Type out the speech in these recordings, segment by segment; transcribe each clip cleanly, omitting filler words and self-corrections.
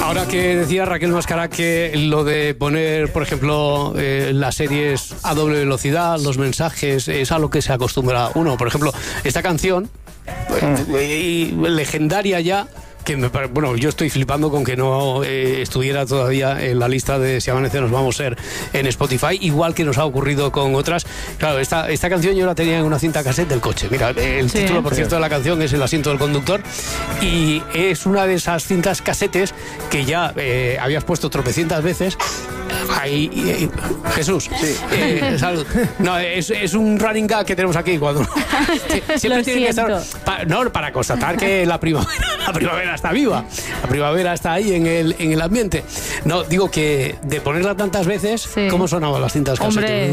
Ahora que decía Raquel Mascara que lo de poner, por ejemplo, las series a doble velocidad, los mensajes, es a lo que se acostumbra uno. Por ejemplo, esta canción, legendaria ya, que bueno, yo estoy flipando con que no estuviera todavía en la lista de Si Amanece Nos Vamos a Ser en Spotify, igual que nos ha ocurrido con otras. Claro, esta canción yo la tenía en una cinta cassette del coche. Mira, el título, por cierto, de la canción es El asiento del conductor, y es una de esas cintas cassettes que ya habías puesto tropecientas veces. Ahí, Jesús, salud. No, es un running gag que tenemos aquí cuando siempre tiene que estar para constatar que la primavera está viva, la primavera está ahí en el ambiente. No, digo que de ponerla tantas veces, ¿cómo sonaban las cintas casetes?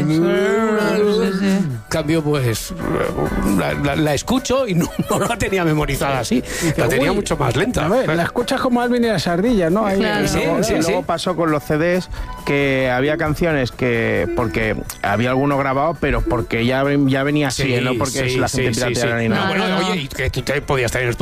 En cambio, pues la escucho y no la tenía memorizada así, la tenía mucho más lenta. A ver, la escuchas como Alvin y las ardillas, ¿no? Ahí, claro. Luego pasó con los CDs, que había canciones que porque había alguno grabado, pero porque ya venía así, no porque la gente pirateara ni nada. Bueno, oye, y que tú te podías tener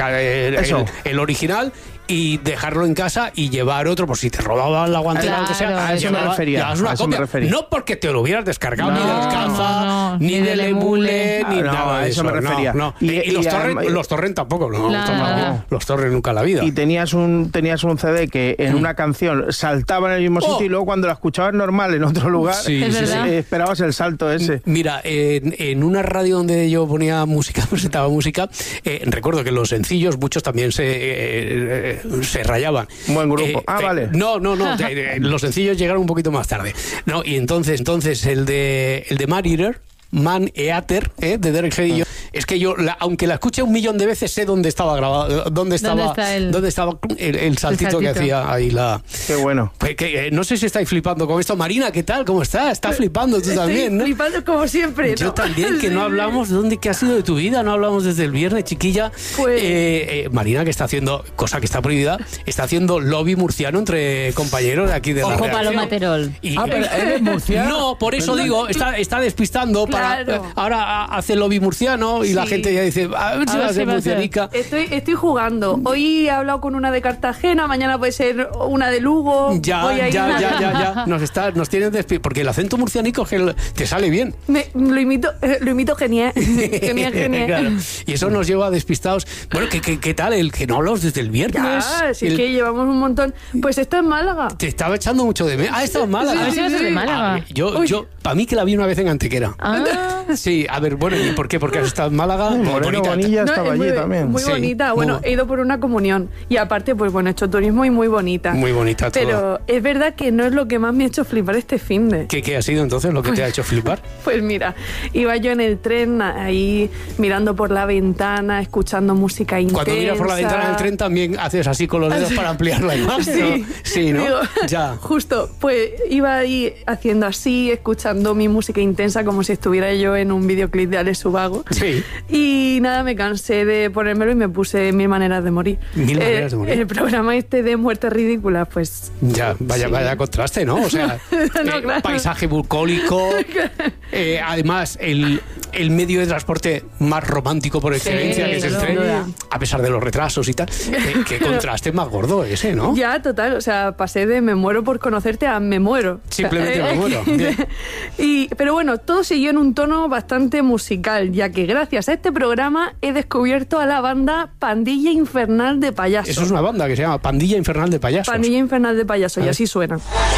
el original y dejarlo en casa y llevar otro, por si te robaban la guantera o lo que sea. A eso me refería. No porque te lo hubieras descargado ni del Caza, ni del Emule, ni nada de eso. A eso me refería. No. Y los torrent tampoco, los torrent nunca en la vida. Y tenías un CD que en una canción saltaba en el mismo sitio y luego cuando la escuchabas normal en otro lugar, esperabas el salto ese. Mira, en una radio donde yo ponía música, presentaba música, recuerdo que los sencillos, muchos también se rayaban. Un buen grupo. Vale. No. Los sencillos llegaron un poquito más tarde. No, y entonces el de Man Eater, de Derek Hay y yo, es que yo, aunque la escuché 1.000.000 de veces, sé dónde estaba grabado, dónde estaba el saltito que hacía ahí la... Qué bueno. No sé si estáis flipando con esto. Marina, ¿qué tal? ¿Cómo estás? Estás flipando tú también, ¿no? Flipando como siempre, ¿no? Yo también, que no hablamos de qué ha sido de tu vida, no hablamos desde el viernes, chiquilla. Pues... Marina, que está haciendo, cosa que está prohibida, está haciendo lobby murciano entre compañeros de aquí de la redacción. Paloma Terol. Pero ¿eres murciano? No, por eso digo, está despistando. Claro. Ahora hace lobby murciano y la gente ya dice, a ver si va a ser murcianica. Estoy jugando. Hoy he hablado con una de Cartagena, mañana puede ser una de Lugo. Ya. Nos tienen despistado. Porque el acento murcianico te sale bien. Lo imito genial. Genial. Claro. Y eso nos lleva a despistados. Bueno, ¿qué tal el que no hablamos desde el viernes? Sí, es que llevamos un montón. Pues está en Málaga. Te estaba echando mucho de menos. Estaba en Málaga. Sí. de Málaga. Yo, para mí que la vi una vez en Antequera. Sí, a ver, bueno, ¿y por qué? Porque has estado en Málaga. Moreno Bonilla estaba allí también. Muy bonita. Bueno, he ido por una comunión. Y aparte, pues bueno, he hecho turismo y muy bonita. Muy bonita todo. Pero es verdad que no es lo que más me ha hecho flipar este finde. ¿Qué ha sido entonces lo que te ha hecho flipar? Pues mira, iba yo en el tren ahí mirando por la ventana, escuchando música intensa. Cuando miras por la ventana del tren también haces así con los dedos para ampliar la imagen. Sí, ¿no? Digo, ya. Justo, pues iba ahí haciendo así, escuchando mi música intensa como si estuviera yo en un videoclip de Alex Ubago. Sí. Y nada, me cansé de ponérmelo y me puse 1000 maneras de morir. 1000 maneras de morir. El programa este de muertes ridículas, pues... Ya, vaya contraste, ¿no? O sea, no, claro. Paisaje bucólico, además el medio de transporte más romántico por excelencia, que es el tren, a pesar de los retrasos y tal. Qué contraste más gordo ese, ¿no? Ya, total, o sea, pasé de me muero por conocerte a me muero. Simplemente me muero. Pero bueno, todo siguió en un tono bastante musical, ya que gracias a este programa he descubierto a la banda Pandilla Infernal de Payasos. Eso es una banda que se llama Pandilla Infernal de Payasos. Pandilla Infernal de Payasos, y así suena.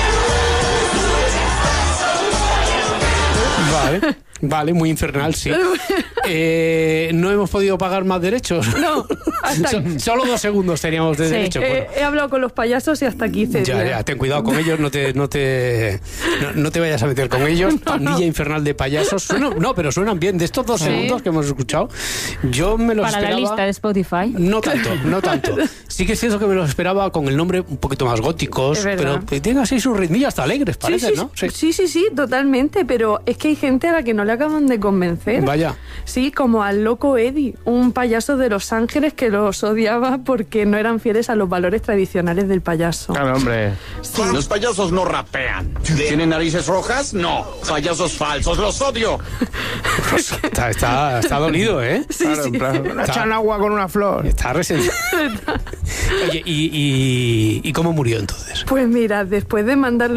Vale, muy infernal, sí. No hemos podido pagar más derechos. No, hasta aquí. Solo 2 segundos teníamos de derecho. Bueno. He hablado con los payasos y hasta aquí. Ya, ten cuidado con ellos, no te vayas a meter con ellos. Pandilla Infernal de Payasos. Pero suenan bien. De estos 2 segundos que hemos escuchado, yo me los esperaba... Para la lista de Spotify. No tanto. Sí que es cierto que me los esperaba con el nombre un poquito más góticos, pero que tengan así sus ritmillas hasta alegres, parece, ¿no? Sí, totalmente, pero es que hay gente a la que no le acaban de convencer. Vaya. Sí, como al loco Eddie, un payaso de Los Ángeles que los odiaba porque no eran fieles a los valores tradicionales del payaso. Claro, hombre. Sí. Los payasos no rapean. ¿Tienen narices rojas? No. Payasos falsos, los odio. Pues está dolido, ¿eh? Sí, claro, sí. Echan agua con una flor. Está resentido. Oye, ¿y cómo murió entonces? Pues mira, después de mandarlo